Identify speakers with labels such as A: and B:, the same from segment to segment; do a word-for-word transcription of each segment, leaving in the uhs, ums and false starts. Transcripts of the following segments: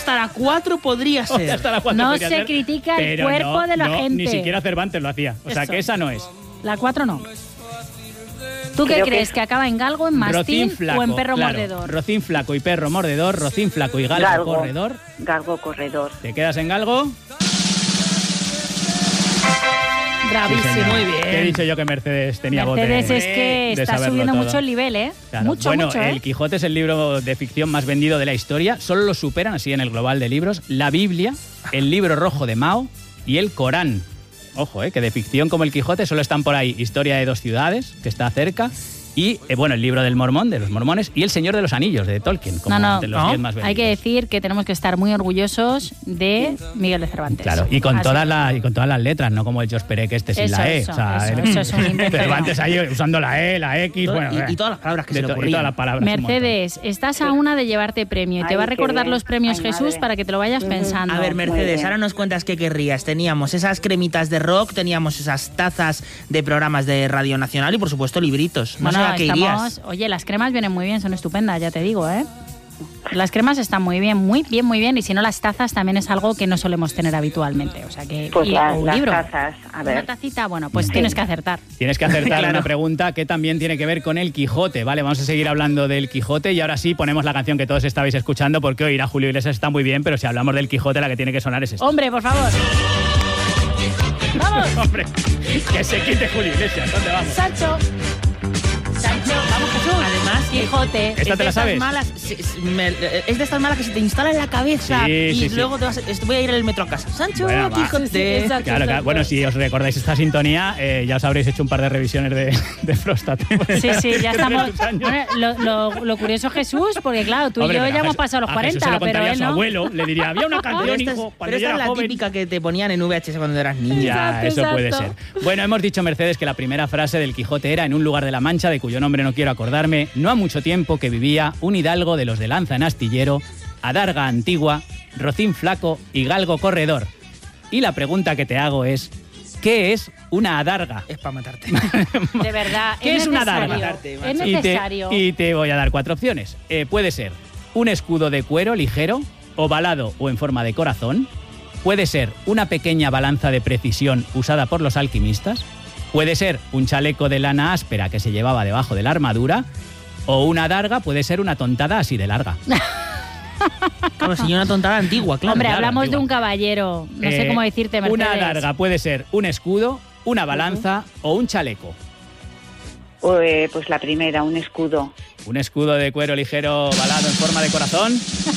A: hasta la cuatro podría ser.
B: Hasta la cuatro
C: No
B: podría
C: se
B: ser,
C: critica el
B: pero
C: cuerpo
B: no,
C: de la
B: no,
C: gente.
B: Ni siquiera Cervantes lo hacía. O sea
C: Eso.
B: que esa no es.
C: La cuatro no. ¿Tú qué
D: Creo
C: crees?
D: que-
C: ¿Que acaba en galgo, en mastín
B: Rocín flaco,
C: o en perro
B: claro.
C: mordedor?
B: Rocín flaco y perro mordedor, rocín flaco y galgo,
D: Galgo.
B: corredor.
D: Galgo corredor.
B: ¿Te quedas en galgo?
C: Bravísimo.
B: señor.
A: Muy bien.
B: Te he dicho yo que Mercedes tenía voz de-
C: Mercedes es que
B: de
C: está
B: saberlo
C: subiendo
B: todo.
C: mucho el nivel, ¿eh?
B: Claro.
C: Mucho,
B: bueno,
C: mucho, ¿eh?
B: El Quijote es el libro de ficción más vendido de la historia. Solo lo superan, así en el global de libros, la Biblia, el libro rojo de Mao y el Corán. Ojo, eh, que de ficción como el Quijote solo están por ahí Historia de dos ciudades, que está cerca, y eh, bueno, el libro del Mormón, de los mormones, y el Señor de los Anillos, de Tolkien, como
C: No, no,
B: entre los
A: no.
B: diez más vendidos.
C: Hay que decir que tenemos que estar muy orgullosos de Miguel de Cervantes.
B: Claro, y con,
C: Así
B: todas
C: que-
B: las, y con todas las letras, no como el Jos Perec este sin
C: Eso,
B: la E.
C: eso,
B: o sea,
C: eso,
B: el-
C: eso es un invento.
B: Cervantes ahí usando la E, la X,
A: Todo-
B: bueno.
A: y,
B: eh,
A: y todas las palabras que
B: de
A: se le
B: to- y
A: ocurrían.
B: todas las palabras. un montón.
C: Mercedes, estás a una de llevarte premio y te
D: Ay,
C: va a
D: qué
C: recordar
D: bien.
C: los premios
D: Ay,
C: Jesús
D: madre.
C: para que te lo vayas
D: Ujú.
C: pensando.
A: A ver,
D: Muy
A: Mercedes,
D: bien.
A: ahora nos cuentas qué querrías. Teníamos esas cremitas de rock, teníamos esas tazas de programas de Radio Nacional y, por supuesto, libritos. No
C: Bueno,
A: sé a qué
C: estamos-
A: irías.
C: Oye, las cremas vienen muy bien, son estupendas, ya te digo, ¿eh? Las cremas están muy bien, muy bien, muy bien. Y si no, las tazas también es algo que no solemos tener habitualmente. O sea que.
D: Pues
C: y-
D: las,
C: o un
D: las
C: libro.
D: tazas, a
C: Una
D: ver.
C: tacita, bueno, pues
D: Sí.
C: tienes que acertar.
B: Tienes que acertar
A: Claro.
B: una pregunta que también tiene que ver con el Quijote, ¿vale? Vamos a seguir hablando del Quijote y ahora sí ponemos la canción que todos estabais escuchando porque oír a Julio Iglesias está muy bien, pero si hablamos del Quijote la que tiene que sonar es esta.
C: Hombre, por favor. ¡Vamos!
B: Hombre, que se quite Julio Iglesias, ¿dónde vamos?
C: Sancho. Sancho, vamos Jesús.
A: Además,
C: Quijote.
B: ¿Esta
A: es
B: te
A: de
B: la
A: estas
B: sabes?
A: malas- se- se- me- es de estas malas que se te instala en la cabeza
B: Sí,
A: y
B: sí, sí.
A: luego te vas, a- voy a ir al metro a casa. Sancho,
B: Bueno, va.
A: Quijote.
C: Sí, sí, exacto.
B: Claro, claro. Bueno, si os recordáis esta sintonía, eh, ya os habréis hecho un par de revisiones de, de próstata.
C: Sí, sí, ya estamos.
B: Tres años.
C: Bueno, lo, lo- lo curioso, Jesús, porque claro, tú
B: Hombre,
C: y yo
B: pero
C: ya
B: a
C: hemos
B: Jesús-
C: pasado los
B: a
C: cuarenta,
B: Jesús se lo
C: pero
B: contaría a
C: él
B: su
C: no.
B: abuelo, le diría, había una
A: Pero
B: canción,
A: esta es,
B: hijo,
A: pero
B: cuando
A: esta
B: yo
A: es
B: era
A: la
B: joven.
A: típica que te ponían en V H S cuando eras niño.
B: Ya,
C: Exacto,
B: eso puede ser.
C: exacto.
B: Bueno, hemos dicho, Mercedes, que la primera frase del Quijote era en un lugar de la Mancha, de cuyo nombre no quiero acordarme, no ha mucho tiempo que vivía un hidalgo de los de lanza en astillero, adarga antigua, rocín flaco y galgo corredor. Y la pregunta que te hago es, ¿qué es una adarga?
A: Es para matarte.
C: De verdad,
B: ¿Qué es una
C: necesario.
B: adarga?
C: Es
B: Y te,
C: necesario.
B: y te voy a dar cuatro opciones. Eh, puede ser un escudo de cuero ligero, ovalado o en forma de corazón. Puede ser una pequeña balanza de precisión usada por los alquimistas. Puede ser un chaleco de lana áspera que se llevaba debajo de la armadura. O una adarga puede ser una tontada así de larga.
A: Como si yo una tontada antigua, claro.
C: Hombre,
B: claro,
C: hablamos
B: antigua.
C: de un caballero. No sé
B: Eh,
C: cómo decirte, Mercedes.
B: Una adarga puede ser un escudo, una balanza o un chaleco.
D: Eh, pues la primera, un escudo.
B: Un escudo de cuero ligero ovalado en forma de corazón.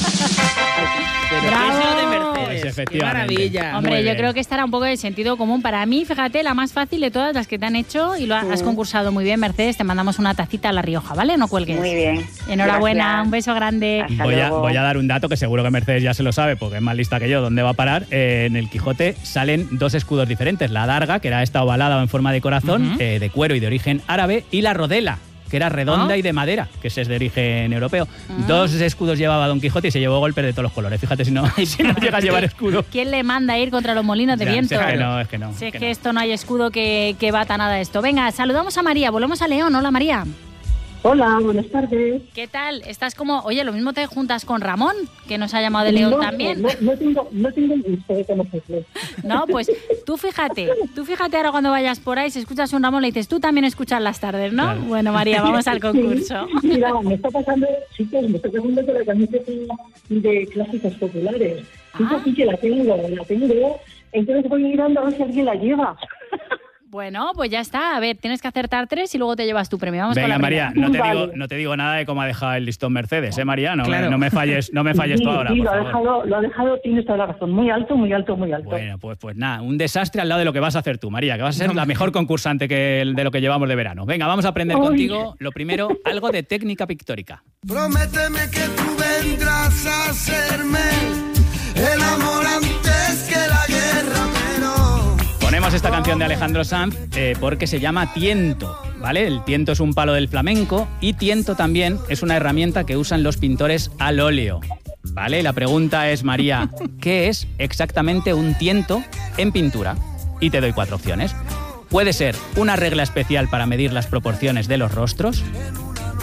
A: Pero
C: ¡Bravo!
A: ¿qué es lo de
B: Pues
A: Mercedes? ¡Qué
B: efectivamente.
A: maravilla!
C: Hombre,
B: Muy
C: yo
B: bien.
C: creo que estará un poco de sentido común. Para mí, fíjate, la más fácil de todas las que te han hecho y lo ha- has concursado muy bien, Mercedes. Te mandamos una tacita a La Rioja, ¿vale? No cuelgues.
D: Muy bien.
C: Enhorabuena,
D: Gracias.
C: un beso grande.
D: Hasta
B: Voy a,
D: luego.
B: voy a dar un dato que seguro que Mercedes ya se lo sabe porque es más lista que yo. ¿Dónde va a parar? Eh, en el Quijote salen dos escudos diferentes. La adarga, que era esta ovalada o en forma de corazón,
A: Ujú.
B: eh, de cuero y de origen árabe, y la rodela, que era redonda
A: Ah.
B: y de madera, que ese es de origen europeo.
C: Ah.
B: Dos escudos llevaba Don Quijote y se llevó golpes de todos los colores. Fíjate si no, si no llega a llevar escudo.
C: ¿Quién le manda a ir contra los molinos de
B: Ya,
C: viento?
B: es que no, es que no.
C: Si es
B: que
C: que
B: no.
C: esto no hay escudo que, que bata nada de esto. Venga, saludamos a María, volvemos a León. Hola, María.
E: Hola, buenas tardes.
C: ¿Qué tal? Estás como... Oye, lo mismo te juntas con Ramón, que nos ha llamado de León
E: no,
C: también.
E: No, no tengo, no tengo el gusto de conocerlo.
C: No, pues tú fíjate, tú fíjate ahora cuando vayas por ahí, si escuchas un Ramón le dices, tú también escuchas las tardes, ¿no?
B: Claro.
C: Bueno, María, vamos al concurso.
E: Sí, mira, me está pasando, chicos, me está pasando con la camiseta de clásicos populares.
C: Ah.
E: Esa sí que la tengo, la tengo, entonces voy mirando a ver si alguien la lleva.
C: Bueno, pues ya está. A ver, tienes que acertar tres y luego te llevas tu premio. Vamos con
B: Venga,
C: la
B: María,
C: primera.
B: no te,
E: Vale.
B: digo, no te digo nada de cómo ha dejado el listón Mercedes, ¿eh, María? No,
A: Claro.
B: no me falles, no me falles
E: Sí,
B: tú ahora,
E: sí,
B: por
E: lo ha,
B: favor.
E: dejado, lo ha dejado, tienes toda la razón, muy alto, muy alto, muy alto.
B: Bueno, pues, pues nada, un desastre al lado de lo que vas a hacer tú, María, que vas a ser la mejor concursante que el- de lo que llevamos de verano. Venga, vamos a aprender
E: Uy.
B: contigo, lo primero, algo de técnica pictórica.
F: Prométeme que tú vendrás a serme el amor antes que la guerra, pero...
B: Ponemos esta canción de Alejandro Sanz eh, porque se llama tiento, ¿vale? El tiento es un palo del flamenco y tiento también es una herramienta que usan los pintores al óleo, ¿vale? La pregunta es, María, ¿qué es exactamente un tiento en pintura? Y te doy cuatro opciones. Puede ser una regla especial para medir las proporciones de los rostros,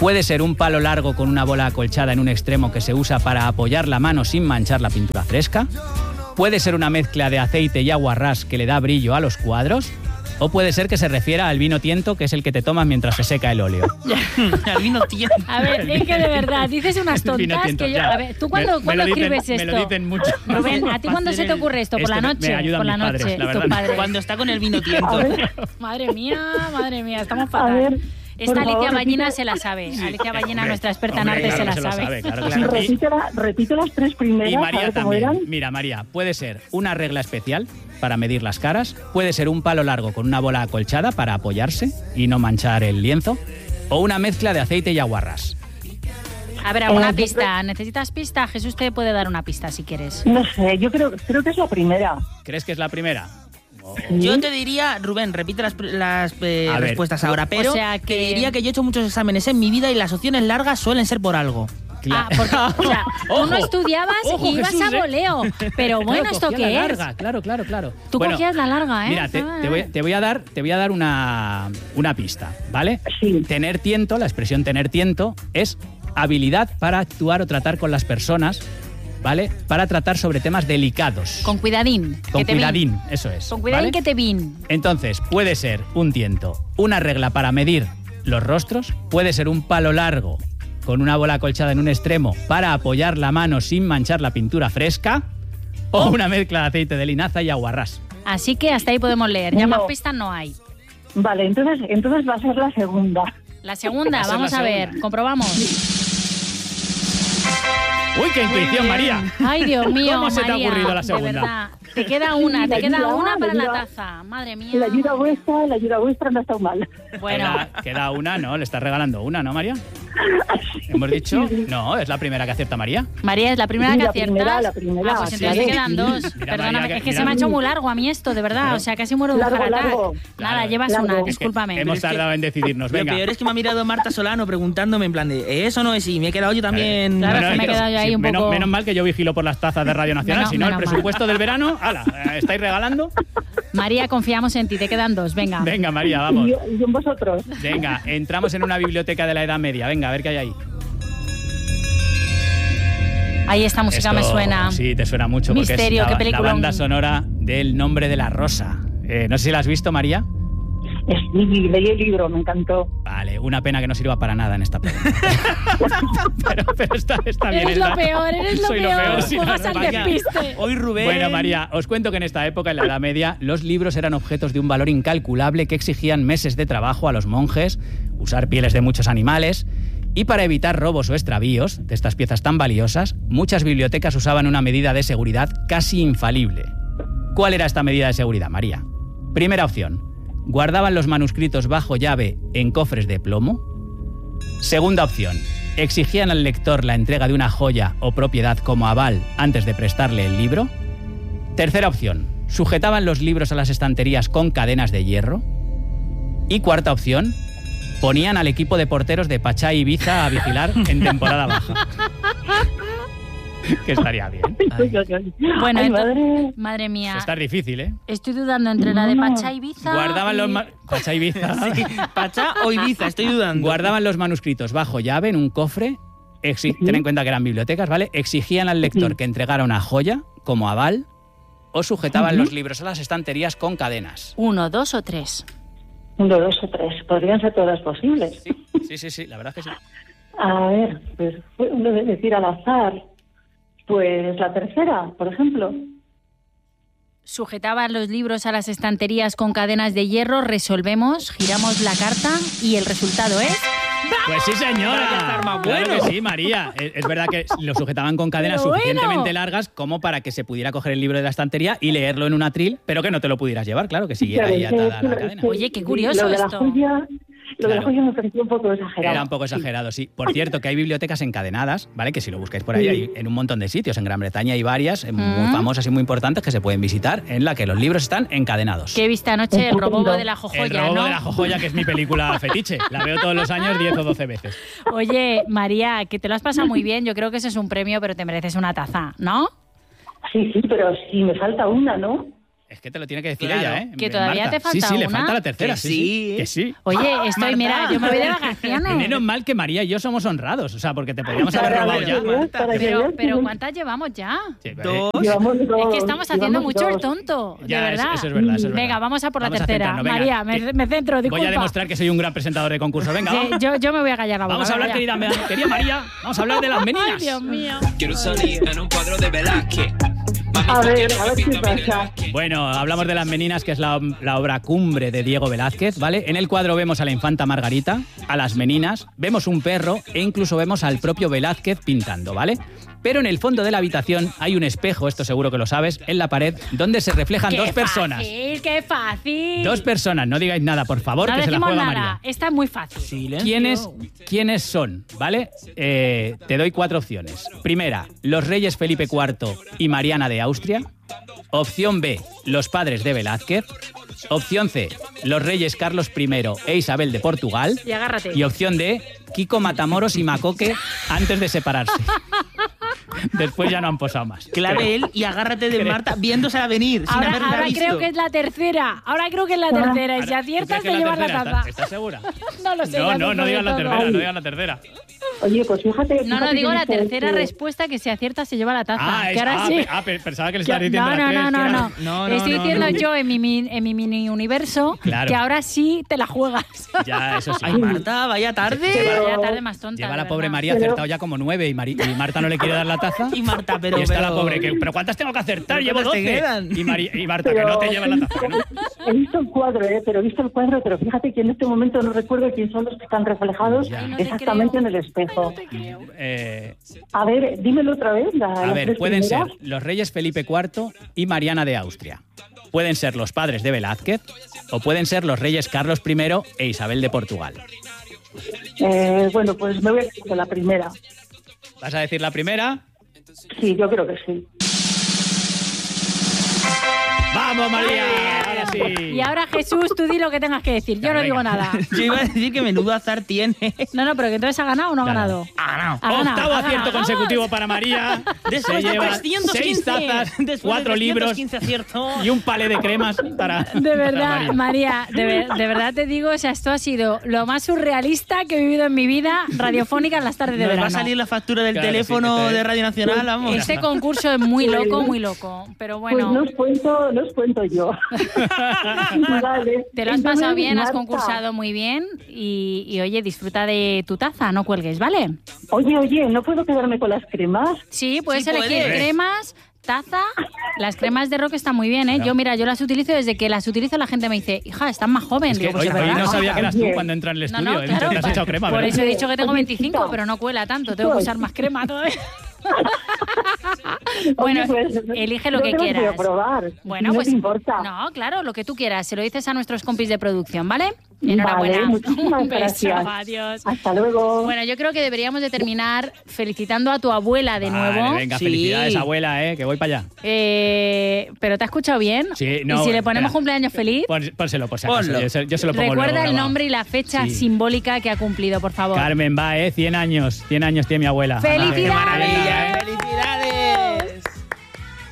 B: Puede ser un palo largo con una bola acolchada en un extremo que se usa para apoyar la mano sin manchar la pintura fresca. Puede ser una mezcla de aceite y agua ras que le da brillo a los cuadros. O puede ser que se refiera al vino tiento, que es el que te tomas mientras se seca el óleo.
A: Al vino tiento.
C: A ver, es que de verdad, dices unas tontas
B: tiento,
C: que yo...
B: ya.
C: A ver, ¿tú cuándo,
B: me,
C: ¿cuándo
B: me
C: escribes
B: dicen,
C: esto?
B: Me lo dicen mucho.
C: Rubén, ¿a ti cuándo se te ocurre esto? ¿Por la
B: Este me-
C: noche?
B: me ayudan
C: Por la
B: mis padres,
C: noche,
B: la
C: tu
B: verdad.
C: padre.
A: Cuando está con el vino tiento.
C: Madre mía, madre mía, estamos
E: A
C: fatal.
E: ver,
C: Esta
E: por
C: Alicia
E: favor,
C: Ballina
E: repite-
C: se la sabe. Alicia Ballina,
B: Hombre,
C: nuestra experta
B: hombre,
C: en arte,
B: claro
C: se la
B: que
C: sabe.
B: claro que sí.
E: repite, la- repite las tres primeras.
B: Y
E: a
B: María
E: ver cómo
B: también.
E: eran.
B: Mira, María, puede ser una regla especial para medir las caras, puede ser un palo largo con una bola acolchada para apoyarse y no manchar el lienzo, o una mezcla de aceite y aguarrás.
C: A ver, alguna
E: Eh, yo
C: pista. ¿Necesitas pista? Jesús te puede dar una pista si quieres.
E: No sé, yo creo, creo que es la primera.
B: ¿Crees que es la primera?
A: Yo te diría, Rubén, repite las, las eh,
B: A ver,
A: respuestas ahora, pero
C: o sea que-
A: te diría que yo he hecho muchos exámenes en mi vida y las opciones largas suelen ser por algo.
C: Ah, porque, o sea, tú no
B: Ojo,
C: estudiabas
B: ojo,
C: y ibas
B: Jesús,
C: a
B: ¿eh?
C: voleo. Pero bueno,
B: Claro,
C: ¿esto
B: cogía
C: qué
B: la
C: es?
B: larga, claro, claro, claro.
C: Tú
B: Bueno,
C: cogías la larga, ¿eh?
B: Mira, te, te voy, te voy a dar, te voy a dar una, una pista, ¿vale?
E: Sí.
B: Tener tiento, la expresión tener tiento, es habilidad para actuar o tratar con las personas, ¿vale? Para tratar sobre temas delicados.
C: Con cuidadín.
B: Con
C: que te vin.
B: cuidadín, eso es.
C: Con cuidadín
B: ¿vale?
C: que te vin.
B: Entonces, puede ser un tiento, una regla para medir los rostros, puede ser un palo largo con una bola acolchada en un extremo para apoyar la mano sin manchar la pintura fresca, o una mezcla de aceite de linaza y aguarrás.
C: Así que hasta ahí podemos leer. Ya
E: No.
C: más pistas no hay.
E: Vale, entonces, entonces va a ser la segunda.
C: La segunda,
B: Va a ser
C: vamos
B: la
C: a ver.
B: segunda.
C: Comprobamos.
B: ¡Uy, qué intuición, María!
C: Ay, Dios mío,
B: ¿Cómo se te ha
C: María,
B: ocurrido la
C: de
B: segunda?
C: verdad. Te queda una,
E: Sí,
C: te
E: la
C: queda
E: ayuda,
C: una
E: la
C: para la
E: ayuda.
C: taza. Madre mía.
E: La ayuda vuestra, la ayuda vuestra no ha estado mal.
C: Bueno,
B: Queda, queda una, ¿no? Le estás regalando una, ¿no, María? ¿Hemos dicho? No, es la primera que acierta María.
C: María, es la primera
E: Sí,
C: que
E: la
C: aciertas.
E: primera, la primera,
C: Ah, pues
E: sí.
C: entonces te quedan dos.
B: Mira,
C: Perdóname,
B: María, que-
C: es que
B: mira.
C: se me ha hecho muy largo a mí esto, de verdad.
B: Claro.
C: O sea, casi muero de un
E: Largo,
C: heart attack.
E: largo.
C: Nada,
B: Claro.
C: llevas
E: Largo.
C: una,
E: Es que
C: discúlpame.
B: Hemos
A: es que-
B: tardado en decidirnos,
A: Lo
B: venga.
A: peor es que me ha mirado Marta Solano preguntándome en plan de ¿eso no es? Y me he quedado yo también...
C: Claro,
B: Bueno,
C: es que me he
B: pero-
C: quedado yo ahí un
B: menos,
C: poco-
B: menos mal que yo vigilo por las tazas de Radio Nacional,
C: Menos-
B: si no, el
C: menos mal.
B: presupuesto del verano, ¡hala! eh, ¿Estáis regalando?
C: María, confiamos en ti, te quedan dos, venga.
B: Venga, María, vamos.
E: Y, yo- y en vosotros.
B: Venga, entramos en una biblioteca de la Edad Media. Venga, a ver qué hay ahí.
C: Ahí esta música me
B: Esto,
C: suena.
B: Sí, te suena mucho porque
C: Misterio,
B: es
C: qué
B: la, la
C: peliculón.
B: banda sonora del Nombre de la Rosa. Eh, no sé si la has visto, María.
E: Es, y leí el libro, me encantó.
B: Vale, una pena que no sirva para nada en esta pregunta. pero, pero está, está bien.
C: Eres lo
B: está-
C: peor, eres lo
B: Soy lo
C: peor.
B: peor, sí,
C: Juegas
B: la
C: al
B: verdad.
C: despiste.
A: Hoy Rubén...
B: Bueno, María, os cuento que en esta época, en la Edad Media, los libros eran objetos de un valor incalculable que exigían meses de trabajo a los monjes, usar pieles de muchos animales, y para evitar robos o extravíos de estas piezas tan valiosas, muchas bibliotecas usaban una medida de seguridad casi infalible. ¿Cuál era esta medida de seguridad, María? Primera opción, guardaban los manuscritos bajo llave en cofres de plomo. Segunda opción, exigían al lector la entrega de una joya o propiedad como aval antes de prestarle el libro. Tercera opción, sujetaban los libros a las estanterías con cadenas de hierro. Y cuarta opción, ponían al equipo de porteros de Pachá y Ibiza a vigilar en temporada baja. Que estaría bien.
A: Ay.
C: Bueno,
E: Ay,
C: entonces-
E: madre.
C: madre mía.
B: Está difícil, ¿eh?
C: Estoy dudando entre la de Pachá y Ibiza.
B: Guardaban
C: y-
B: los... ma- Pachá y Ibiza.
A: Sí, Pachá o Ibiza, estoy dudando.
B: Guardaban los manuscritos bajo llave en un cofre. Exi- Ten en cuenta que eran bibliotecas, ¿vale? Exigían al lector que entregara una joya como aval o sujetaban los libros a las estanterías con cadenas.
C: Uno, dos o tres.
E: Uno, dos o tres. Podrían ser todas posibles.
B: Sí, sí, sí, sí, la verdad es que sí.
E: A ver, pues uno de decir al azar. Pues la tercera, por ejemplo.
C: Sujetaban los libros a las estanterías con cadenas de hierro, resolvemos, giramos la carta y el resultado es...
B: Pues sí, señora.
A: Para que estar más
B: Claro
A: bueno.
B: que sí, María. Es es verdad que lo sujetaban con cadenas
C: Pero bueno.
B: suficientemente largas como para que se pudiera coger el libro de la estantería y leerlo en un atril, pero que no te lo pudieras llevar, claro, que siguiera ahí
E: Claro,
B: atada
E: sí,
B: a la
E: sí,
B: cadena.
E: sí.
C: Oye, qué curioso
E: Lo de la
C: esto.
E: joya, lo de la
B: Claro.
E: joya me pareció un poco exagerado.
B: Era un poco exagerado, sí. Por cierto, que hay bibliotecas encadenadas, ¿vale? Que si lo buscáis por ahí, hay en un montón de sitios. En Gran Bretaña hay varias eh, muy
C: Mm.
B: famosas y muy importantes que se pueden visitar, en la que los libros están encadenados.
C: Que he visto anoche el robo de la
B: El
C: jojoya,
B: robo
C: ¿no?
B: de la jojoya, que es mi película fetiche. La veo todos los años diez o doce veces.
C: Oye, María, que te lo has pasado muy bien. Yo creo que ese es un premio, pero te mereces una taza, ¿no?
E: Sí, sí, pero sí me falta una, ¿no?
B: Es que te lo tiene que decir
A: Claro,
B: ella, ¿eh?
C: que todavía
B: Marta.
C: te falta
B: Sí, sí, le
C: una.
B: falta la tercera,
A: Que
B: sí, sí.
A: sí.
B: Que sí.
C: Oye, estoy,
A: Marta.
C: mira, yo me voy de vacaciones.
B: Menos mal que María y yo somos honrados, o sea, porque te podríamos haber
E: Para
B: robado
E: que
B: ya.
E: veas, para que
C: Pero,
E: veas
C: pero
E: que
C: ¿cuántas llevamos ya?
B: Sí, eh,
A: Dos.
E: llevamos dos,
C: Es que estamos haciendo
E: llevamos
C: mucho el
E: dos.
C: tonto,
B: Ya,
C: de
B: eso-
C: verdad.
B: eso es verdad, eso es
C: Venga,
B: verdad.
C: vamos a por la
B: Vamos a
C: tercera.
B: centrarnos, venga,
C: María, me,
B: que-
C: me centro, disculpa.
B: Voy a demostrar que soy un gran presentador de concurso. Venga,
C: Sí,
B: vamos.
C: yo, yo me voy a callar la boca.
B: Vamos a hablar,
C: venga,
B: querida,
C: ya.
B: querida María. Vamos a hablar de las
C: Ay,
B: meninas.
C: Dios mío.
G: Quiero salir en un cuadro de Velázquez. Mami,
E: A
G: tú
E: ver,
G: quieres
E: a ver
G: que
E: qué
G: pinta mi
E: pasa.
G: Velázquez.
B: Bueno, hablamos de Las Meninas, que es la, la obra cumbre de Diego Velázquez, ¿vale? En el cuadro vemos a la infanta Margarita, a las meninas, vemos un perro e incluso vemos al propio Velázquez pintando, ¿vale? Pero en el fondo de la habitación hay un espejo, esto seguro que lo sabes, en la pared, donde se reflejan
C: ¡Qué
B: dos personas.
C: fácil, qué fácil!
B: Dos personas, no digáis nada, por favor,
C: no
B: que se la
C: decimos
B: juega
C: nada.
B: María.
C: Esta es muy fácil.
A: Silencio.
B: ¿Quiénes, ¿Quiénes son? ¿Vale? Eh, te doy cuatro opciones. Primera, los reyes Felipe cuarto y Mariana de Austria. Opción B, los padres de Velázquez. Opción C, los reyes Carlos primero e Isabel de Portugal.
C: Y agárrate.
B: Y opción D, Kiko Matamoros y Macoque antes de separarse. Después ya no han posado más.
A: Clave él y agárrate de Marta viéndosela venir, sin
C: Ahora,
A: haberla
C: ahora
A: visto.
C: creo que es la tercera. Ahora creo que es la tercera. Y si
B: Ahora, ¿tú
C: aciertas,
B: crees que
C: te
B: la
C: llevas la
B: tercera?
C: taza.
B: ¿Estás, estás segura?
C: No lo sé.
B: No,
C: ya
B: no,
C: te
B: no
C: jode
B: digas la
C: todo.
B: tercera, no digas la tercera.
E: Oye, pues fíjate.
C: No, no,
E: fíjate
C: digo
E: que
C: la
E: esto es
C: tercera
E: que-
C: respuesta, que si acierta se lleva la taza.
B: Ah, es-
C: que ahora
B: ah,
C: sí.
B: pe- ah, pe- pensaba que le
C: Que-
B: estabas diciendo
C: no,
B: la
C: no,
B: tres,
C: no, no,
B: claro.
C: no,
A: No, no,
C: Estoy
A: no,
C: diciendo
A: no.
C: yo en mi, min- en mi mini universo
B: Claro.
C: que ahora sí te la juegas.
B: Ya, eso sí.
A: Ay, Marta, vaya tarde.
E: Pero-
C: Vaya tarde más tonta.
B: Lleva
C: de
B: la pobre
C: verdad.
B: María
E: Pero-
B: acertado ya como nueve y, Mari- y Marta no le quiere dar la taza.
A: Y Marta, pero...
B: y está
A: pero-
B: la pobre que, ¿pero cuántas tengo que acertar?
A: ¿Pero
B: Llevo
A: cuántas te
B: doce.
A: quedan?
B: Y, Mari- y Marta, que
E: Pero
B: no te lleva la taza. que no.
E: He visto el cuadro, ¿eh? Pero he visto el cuadro, pero fíjate que en este momento no recuerdo quién son los que están reflejados
B: Ya. Ay,
C: no te
E: exactamente
C: creo.
E: en el espejo.
C: Ay, no te creo.
B: Eh,
E: A ver, dímelo otra vez. La,
B: a
E: las
B: ver,
E: tres
B: pueden ser
E: primeras.
B: los reyes Felipe cuarto y Mariana de Austria. Pueden ser los padres de Velázquez o pueden ser los reyes Carlos primero e Isabel de Portugal.
E: Eh, bueno, pues me voy a decir la primera.
B: ¿Vas a decir la primera?
E: Sí, yo creo que sí.
B: ¡Vamos, María! Ahora sí.
C: Y ahora, Jesús, tú di lo que tengas que decir. Yo
B: Claro,
C: no digo
B: venga.
C: nada.
A: Yo iba a decir que menudo azar tiene.
C: No, no, pero que entonces ha ganado o no ha
B: Ya,
C: ganado.
A: Ah, no.
C: Ha ganado,
B: Octavo
C: ha
B: acierto
C: ganado.
B: consecutivo para María.
A: Después
B: Se
A: de
B: lleva
A: trescientos quince.
B: seis tazas,
A: Después
B: cuatro
A: de
B: libros
A: trescientos quince aciertos.
B: y un palé de cremas para.
C: De
B: para
C: verdad,
B: María.
C: María, de, ver- de verdad te digo, o sea, esto ha sido lo más surrealista que he vivido en mi vida radiofónica en las tardes de
A: Nos va
C: verano.
A: a salir la factura del
B: Claro,
A: teléfono
B: sí, que te-
A: de Radio Nacional, vamos.
C: Este concurso es muy loco, muy loco. Pero bueno,
E: Pues no os cuento, no os cuento yo. Vale.
C: te lo has
E: Entonces,
C: pasado bien, has
E: Marta,
C: concursado muy bien y, y, oye, disfruta de tu taza, no cuelgues, ¿vale?
E: Oye, oye, ¿no puedo quedarme con las cremas?
C: Sí, puedes
A: Sí
C: elegir
A: puedes.
C: cremas, taza. Las cremas de rock están muy bien, ¿eh?
B: Claro.
C: Yo, mira, yo las utilizo desde que las utilizo la gente me dice, hija, estás más joven.
B: Es que
C: Digo, pues
B: hoy,
C: es
B: hoy
C: verdad.
B: no sabía que eras tú
E: Oye.
B: cuando entra en el
C: No,
B: estudio.
C: no,
B: He dicho,
C: claro,
B: te has echado crema,
C: por
B: ¿verdad?
C: eso he dicho que tengo
E: Oye,
C: veinticinco,
E: chica.
C: pero no cuela tanto, tengo que usar más crema todavía.
E: Oye,
C: Bueno,
E: pues,
C: elige lo
E: yo
C: que
E: te las voy a
C: quieras.
E: probar.
C: Bueno,
E: no
C: pues
E: te importa.
C: no, claro, lo que tú quieras. Se lo dices a nuestros compis de producción, ¿vale? Enhorabuena.
E: Vale, muchísimas
C: Un beso,
E: gracias.
C: adiós.
E: Hasta luego.
C: Bueno, yo creo que deberíamos de terminar felicitando a tu abuela de
B: Vale,
C: nuevo.
B: venga,
A: Sí.
B: felicidades, abuela, ¿eh? Que voy para allá.
C: Eh, ¿Pero te has escuchado bien?
B: Sí, no,
C: ¿Y si le ponemos
B: espera.
C: cumpleaños feliz?
B: Pon- Pónselo, por si acaso.
A: Ponlo.
B: Yo, se, yo se lo pongo
C: Recuerda
B: luego
C: el
B: grabado.
C: nombre y la fecha
B: Sí.
C: simbólica que ha cumplido, por favor.
B: Carmen va, ¿eh? cien años. cien años tiene mi abuela.
C: ¡Felicidades!
B: Ay, qué maravilla.